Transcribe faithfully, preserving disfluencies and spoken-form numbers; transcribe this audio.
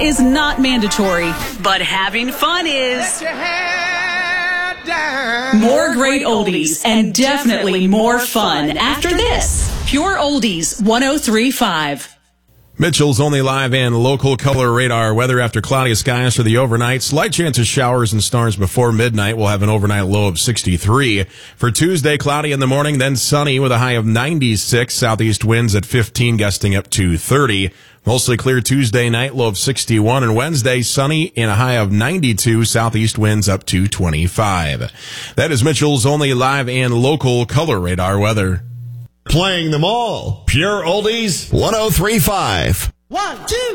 is not mandatory, but having fun is. More great oldies and definitely more fun after this. Pure Oldies one oh three point five. Mitchell's only live and local color radar weather after cloudy skies for the overnight. Slight chance of showers and storms before midnight. We'll have an overnight low of sixty-three. For Tuesday, cloudy in the morning, then sunny with a high of ninety-six. Southeast winds at fifteen, gusting up to thirty. Mostly clear Tuesday night, low of sixty-one. And Wednesday, sunny in a high of ninety-two. Southeast winds up to twenty-five. That is Mitchell's only live and local color radar weather. Playing them all. Pure Oldies one oh three point five. One, two.